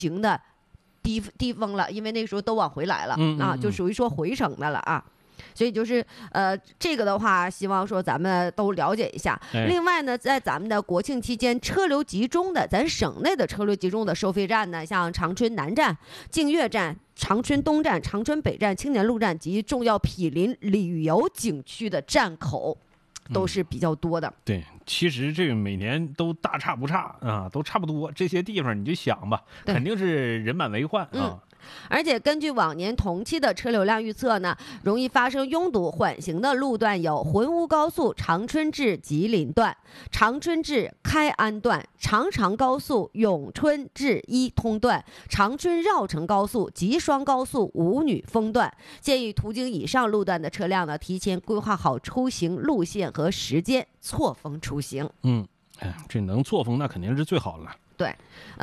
行的低峰了，因为那时候都往回来了啊，就属于说回程的了啊。所以就是这个的话，希望说咱们都了解一下。另外呢，在咱们的国庆期间，车流集中的咱省内的车流集中的收费站呢，像长春南站、净月站、长春东站、长春北站、青年路站及重要毗邻旅游景区的站口。都是比较多的。 对，其实这个每年都大差不差啊，都差不多。这些地方你就想吧，肯定是人满为患啊。 而且根据往年同期的车流量预测呢，容易发生拥堵缓行的路段有浑乌高速长春至吉林段、长春至开安段、长长高速永春至伊通段、长春绕城高速吉双高速五女峰段。建议途经以上路段的车辆呢，提前规划好出行路线和时间，错峰出行。 这能错峰那肯定是最好了。 对，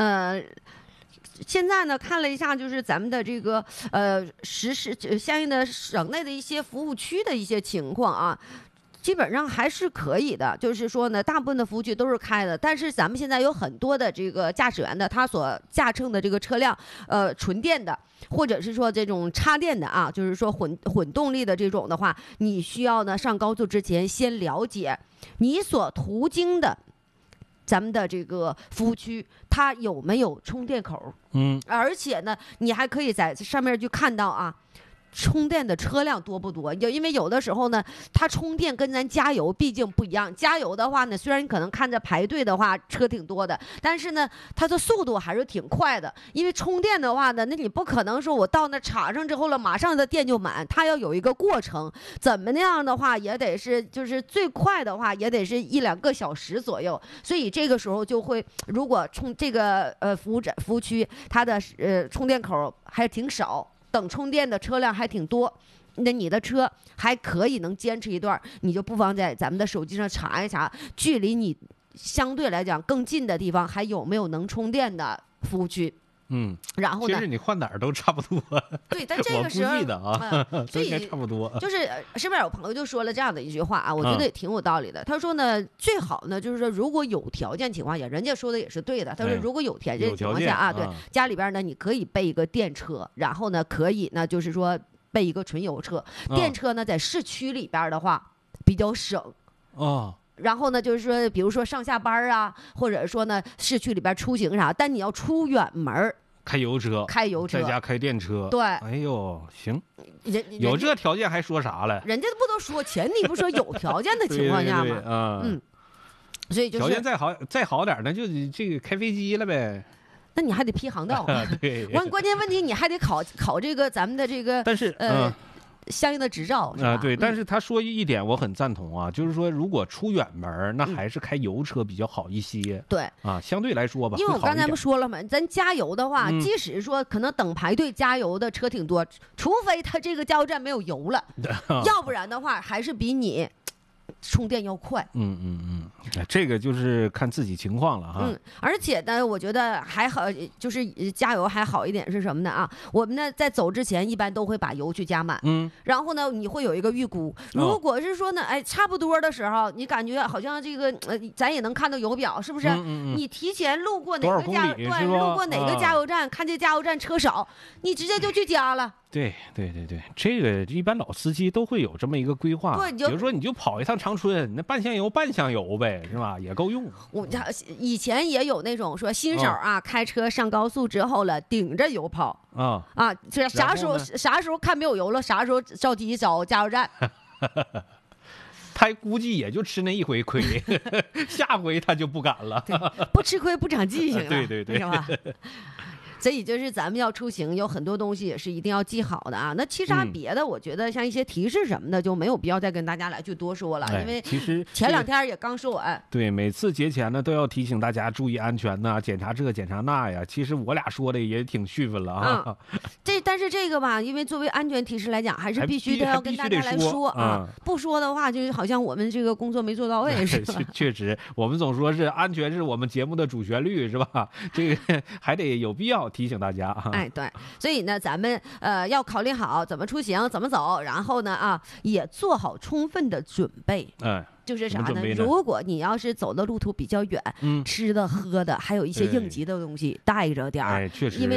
现在呢，看了一下，就是咱们的这个实施相应的省内的一些服务区的一些情况啊，基本上还是可以的。就是说呢，大部分的服务区都是开的，但是咱们现在有很多的这个驾驶员的，他所驾乘的这个车辆，纯电的，或者是说这种插电的啊，就是说混动力的这种的话，你需要呢上高速之前先了解你所途经的咱们的这个服务区它有没有充电口，而且呢你还可以在上面去看到啊充电的车辆多不多？因为有的时候呢，它充电跟咱加油毕竟不一样。加油的话呢，虽然你可能看着排队的话车挺多的，但是呢，它的速度还是挺快的。因为充电的话呢，那你不可能说我到那插上之后了，马上的电就满，它要有一个过程。怎么那样的话，也得是就是最快的话，也得是1-2个小时左右。所以这个时候就会，如果充这个服务区它的充电口还挺少。等充电的车辆还挺多，那你的车还可以能坚持一段，你就不妨在咱们的手机上查一查，距离你相对来讲更近的地方还有没有能充电的服务区。然后呢？ 其实你换哪儿都差不多。 对，但这个时候我估计的啊， 所以差不多。 就是身边有朋友就说了这样的一句话啊，我觉得也挺有道理的。他说呢，最好呢就是说，如果有条件情况下，人家说的也是对的。他说，如果有条件情况下啊，对家里边呢，你可以备一个电车，然后呢，可以呢就是说备一个纯油车。电车呢，在市区里边的话比较省然后呢，就是说，比如说上下班啊，或者说呢，市区里边出行啥，但你要出远门开油车，在家开电车。 对， 哎呦，行，有这条件还说啥了？ 人家不都说前提不说有条件的情况下吗？所以就是条件再好点，那就这个开飞机了呗。 那你还得批航道。 对， 关键问题你还得考这个咱们的这个， 但是相应的执照对，但是他说一点我很赞同啊，就是说如果出远门，那还是开油车比较好一些。 对相对来说吧， 因为我刚才不说了嘛，咱加油的话，即使说可能等排队加油的车挺多，除非他这个加油站没有油了，要不然的话还是比你充电要快。 这个就是看自己情况了哈。 而且呢，我觉得还好，就是加油还好一点是什么呢啊？我们呢在走之前一般都会把油去加满，然后呢你会有一个预估，如果是说呢，差不多的时候，你感觉好像这个咱也能看到油表，是不是？你提前路过哪个路过哪个加油站，看这加油站车少，你直接就去加了。 对，这个一般老司机都会有这么一个规划。比如说你就跑一趟长春，那半箱油呗，是吧？也够用。 我以前也有那种说新手啊，开车上高速之后了，顶着油跑这啥时候看没有油了，啥时候着急找加油站。 他估计也就吃那一回亏，下回他就不敢了。 不吃亏不长记性啊。 对， 是吧？所以就是咱们要出行，有很多东西也是一定要记好的啊。那其实别的，我觉得像一些提示什么的就没有必要再跟大家来去多说了，因为其实前2天也刚说完。 对，每次节前呢都要提醒大家注意安全呐，检查这检查那呀。其实我俩说的也挺训奋了啊。 但是这个吧，因为作为安全提示来讲，还是必须得要跟大家来说啊。不说的话，就好像我们这个工作没做到位是吧？ 确实，我们总说是安全是我们节目的主旋律，是吧？这个还得有必要要提醒大家啊。 哎，对，所以呢，咱们要考虑好怎么出行，怎么走，然后呢也做好充分的准备。就是啥呢？如果你要是走的路途比较远，吃的喝的还有一些应急的东西带着点儿， 确实， 因为